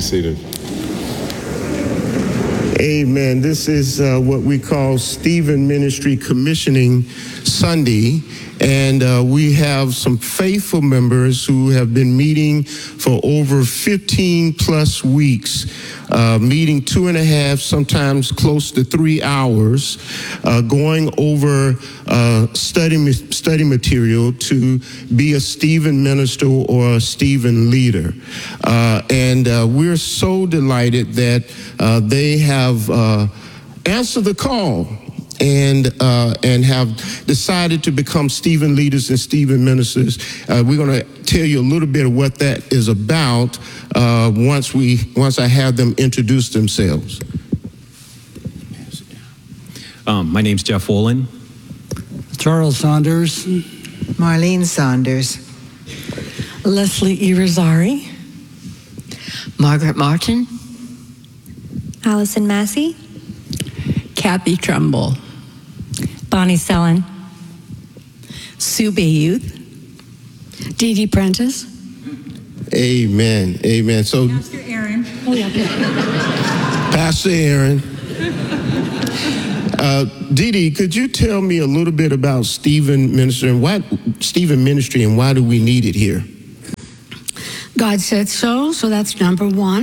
seated. Amen. This is what we call Stephen Ministry Commissioning Sunday. And we have some faithful members who have been meeting for over 15 plus weeks, meeting 2.5, sometimes close to 3 hours, going over study material to be a Stephen minister or a Stephen leader. And we're so delighted that they have answered the call and have decided to become Stephen leaders and Stephen ministers. We're going to tell you a little bit of what that is about once I have them introduce themselves. My name's Jeff Wolin. Charles Saunders. Marlene Saunders. Leslie Irizarry. Margaret Martin. Allison Massey. Kathy Trumbull. Bonnie Sellen. Sue Bayouth. Dee Dee Prentice. Amen. Amen. So, Pastor Aaron. Oh, yeah. Pastor Aaron. Dee Dee, could you tell me a little bit about Stephen Ministry and why do we need it here? God said so that's number one.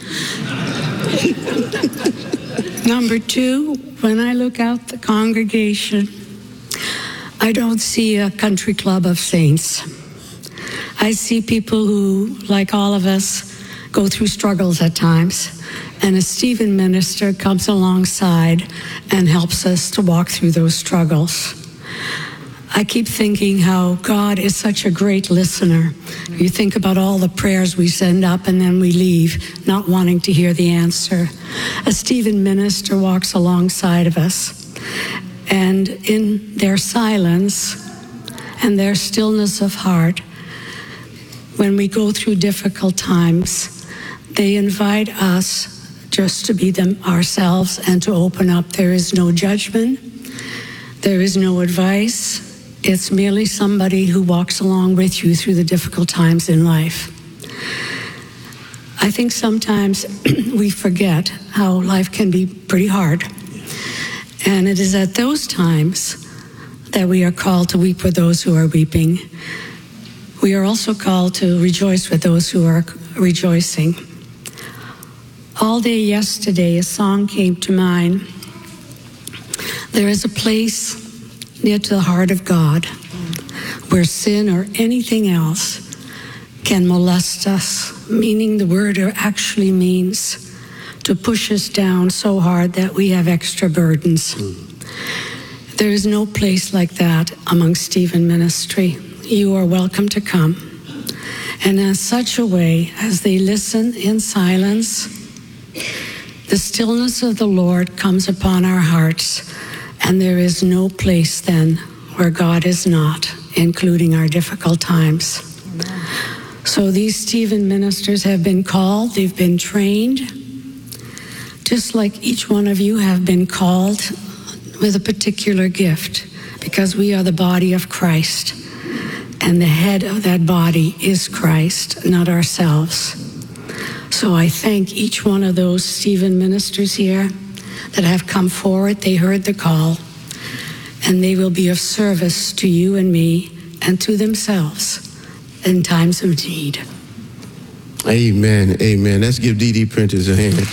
Number two, when I look out the congregation, I don't see a country club of saints. I see people who, like all of us, go through struggles at times, and a Stephen minister comes alongside and helps us to walk through those struggles. I keep thinking how God is such a great listener. You think about all the prayers we send up and then we leave, not wanting to hear the answer. A Stephen minister walks alongside of us, and in their silence and their stillness of heart, when we go through difficult times, they invite us just to be them ourselves and to open up. There is no judgment. There is no advice. It's merely somebody who walks along with you through the difficult times in life. I think sometimes we forget how life can be pretty hard. And it is at those times that we are called to weep with those who are weeping. We are also called to rejoice with those who are rejoicing. All day yesterday, a song came to mind. There is a place near to the heart of God where sin or anything else can molest us, meaning the word actually means to push us down so hard that we have extra burdens. There is no place like that among Stephen Ministry. You are welcome to come. And in such a way, as they listen in silence, the stillness of the Lord comes upon our hearts, and there is no place then where God is not, including our difficult times. So these Stephen ministers have been called, they've been trained, just like each one of you have been called with a particular gift, because we are the body of Christ, and the head of that body is Christ, not ourselves. So I thank each one of those Stephen ministers here that have come forward. They heard the call, and they will be of service to you and me and to themselves in times of need. Amen. Amen. Let's give Dee Dee Prentice a hand.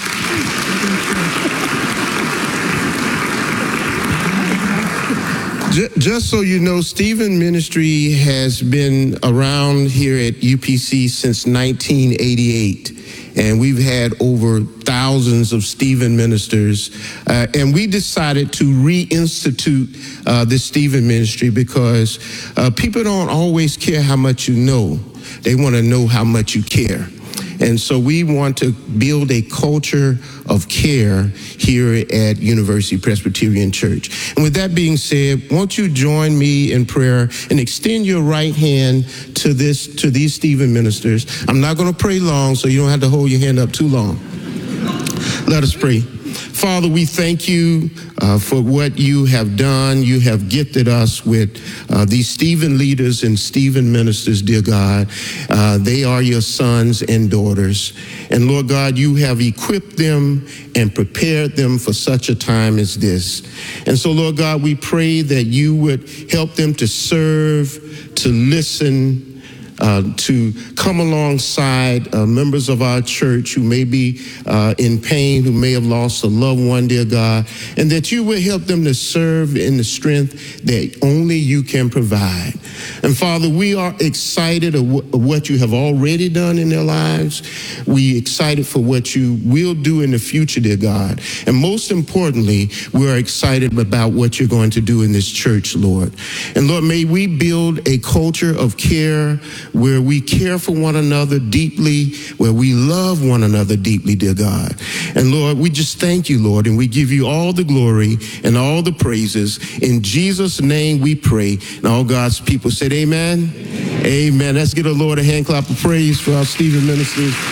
Just so you know, Stephen Ministry has been around here at UPC since 1988. And we've had over thousands of Stephen ministers. And we decided to reinstitute this Stephen Ministry because people don't always care how much you know. They want to know how much you care. And so we want to build a culture of care here at University Presbyterian Church. And with that being said, won't you join me in prayer and extend your right hand to these Stephen ministers. I'm not going to pray long, so you don't have to hold your hand up too long. Let us pray. Father, we thank you for what you have done. You have gifted us with these Stephen leaders and Stephen ministers, dear God. They are your sons and daughters. And Lord God, you have equipped them and prepared them for such a time as this. And so, Lord God, we pray that you would help them to serve, to listen, to come alongside members of our church who may be in pain, who may have lost a loved one, dear God, and that you will help them to serve in the strength that only you can provide. And Father, we are excited of what you have already done in their lives. We excited for what you will do in the future, dear God. And most importantly, we are excited about what you're going to do in this church, Lord. And Lord, may we build a culture of care where we care for one another deeply, where we love one another deeply, dear God. And Lord, we just thank you, Lord, and we give you all the glory and all the praises. In Jesus' name we pray. And all God's people said amen. Amen. Let's give the Lord a hand clap of praise for our Stephen ministers.